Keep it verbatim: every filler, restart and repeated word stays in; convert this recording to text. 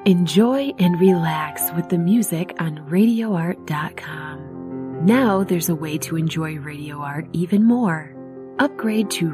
Enjoy and relax with the music on radio art dot com. Now there's a way to enjoy Radio Art even more. Upgrade to